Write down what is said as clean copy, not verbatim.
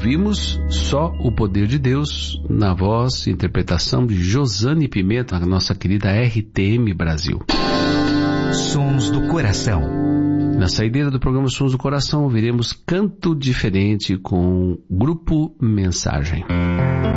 ouvimos Só o Poder de Deus, na voz e interpretação de Josane Pimenta, a nossa querida RTM Brasil. Sons do Coração. Na saideira do programa Sons do Coração, ouviremos Canto Diferente com Grupo Mensagem.